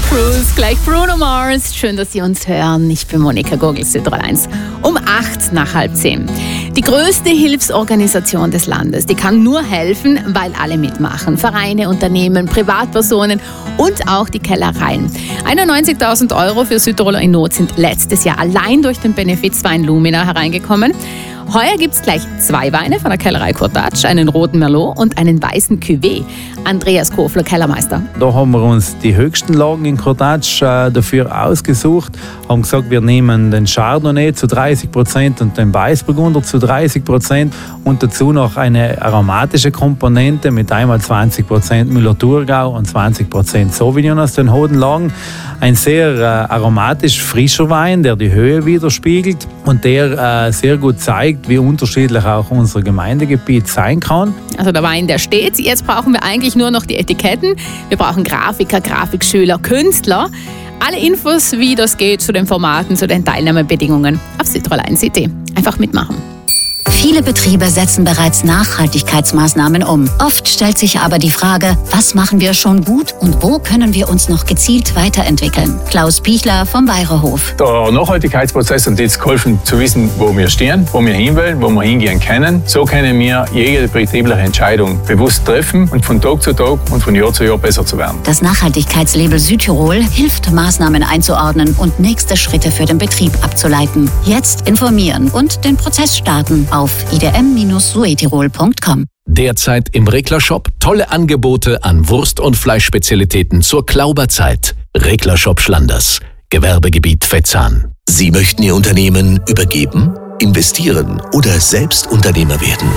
Cruise, gleich Bruno Mars. Schön, dass Sie uns hören. Ich bin Monika Gogel, Südtirol 1. Um 8:08. Die größte Hilfsorganisation des Landes, die kann nur helfen, weil alle mitmachen. Vereine, Unternehmen, Privatpersonen und auch die Kellereien. 91.000 € für Südtiroler in Not sind letztes Jahr allein durch den Benefizwein Lumina hereingekommen. Heuer gibt es gleich 2 Weine von der Kellerei Cottage, einen roten Merlot und einen weißen Cuvée. Andreas Kofler, Kellermeister. Da haben wir uns die höchsten Lagen in Cottage dafür ausgesucht, haben gesagt, wir nehmen den Chardonnay zu 30% und den Weißburgunder zu 30% und dazu noch eine aromatische Komponente mit einmal 20% Müller-Thurgau und 20% Sauvignon aus den hohen Lagen. Ein sehr aromatisch frischer Wein, der die Höhe widerspiegelt und der sehr gut zeigt, wie unterschiedlich auch unser Gemeindegebiet sein kann. Also der Wein, der steht. Jetzt brauchen wir eigentlich nur noch die Etiketten. Wir brauchen Grafiker, Grafikschüler, Künstler. Alle Infos, wie das geht, zu den Formaten, zu den Teilnahmebedingungen auf südtirol1.at. Einfach mitmachen. Viele Betriebe setzen bereits Nachhaltigkeitsmaßnahmen um. Oft stellt sich aber die Frage, was machen wir schon gut und wo können wir uns noch gezielt weiterentwickeln? Klaus Pichler vom Weirerhof. Der Nachhaltigkeitsprozess hat jetzt geholfen zu wissen, wo wir stehen, wo wir hinwollen, wo wir hingehen können. So können wir jede betriebliche Entscheidung bewusst treffen und von Tag zu Tag und von Jahr zu Jahr besser zu werden. Das Nachhaltigkeitslabel Südtirol hilft, Maßnahmen einzuordnen und nächste Schritte für den Betrieb abzuleiten. Jetzt informieren und den Prozess starten auf idm-suetirol.com. Derzeit im Regler-Shop tolle Angebote an Wurst- und Fleischspezialitäten zur Klauberzeit. Regler-Shop Schlanders, Gewerbegebiet Vetzahn. Sie möchten Ihr Unternehmen übergeben, investieren oder selbst Unternehmer werden?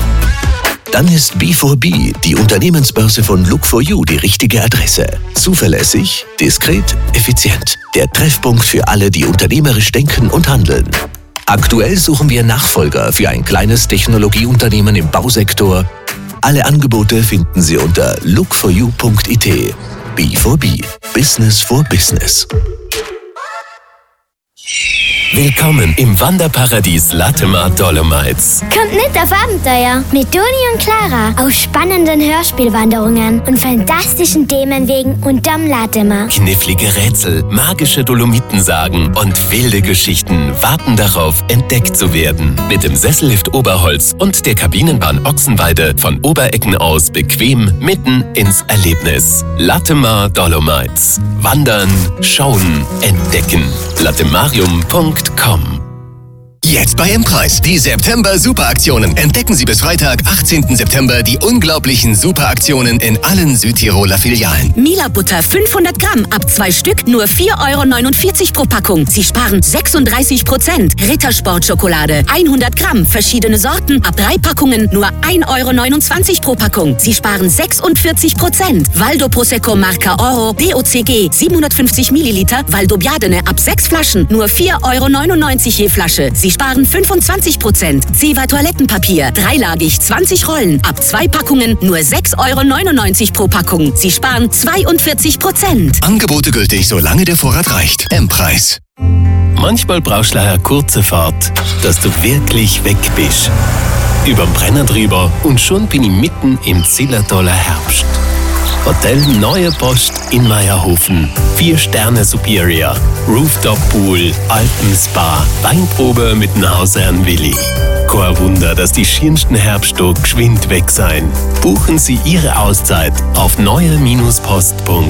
Dann ist B4B, die Unternehmensbörse von Look4You, die richtige Adresse. Zuverlässig, diskret, effizient. Der Treffpunkt für alle, die unternehmerisch denken und handeln. Aktuell suchen wir Nachfolger für ein kleines Technologieunternehmen im Bausektor. Alle Angebote finden Sie unter look4you.it. B4B, Business for Business. Willkommen im Wanderparadies Latemar Dolomites. Kommt mit auf Abenteuer mit Toni und Clara auf spannenden Hörspielwanderungen und fantastischen Themenwegen unterm Latemar. Knifflige Rätsel, magische Dolomitensagen und wilde Geschichten warten darauf, entdeckt zu werden. Mit dem Sessellift Oberholz und der Kabinenbahn Ochsenweide von Oberecken aus bequem mitten ins Erlebnis. Latemar Dolomites. Wandern, schauen, entdecken. latemarium.com. Jetzt bei M-Preis die September-Superaktionen. Entdecken Sie bis Freitag, 18. September, die unglaublichen Superaktionen in allen Südtiroler Filialen. Mila-Butter 500 Gramm, ab 2 Stück, nur 4,49 € pro Packung. Sie sparen 36%. Rittersport-Schokolade 100 Gramm, verschiedene Sorten, ab 3 Packungen, nur 1,29 € pro Packung. Sie sparen 46%. Valdo Prosecco Marca Oro, DOCG 750 Milliliter, Valdo Biadene, ab 6 Flaschen, nur 4,99 € je Flasche. Sie sparen 25%. Zewa Toilettenpapier, dreilagig 20 Rollen, ab 2 Packungen, nur 6,99 € pro Packung. Sie sparen 42%. Angebote gültig, solange der Vorrat reicht. M-Preis. Manchmal brauchst du eine kurze Fahrt, dass du wirklich weg bist. Überm Brenner drüber und schon bin ich mitten im Zillertaler Herbst. Hotel Neue Post in Meierhofen. 4 Sterne Superior. Rooftop Pool, Alpenspa, Weinprobe mit dem Hausherrn Willi. Kein Wunder, dass die schönsten Herbsttage geschwind weg sein. Buchen Sie Ihre Auszeit auf neue-post.com.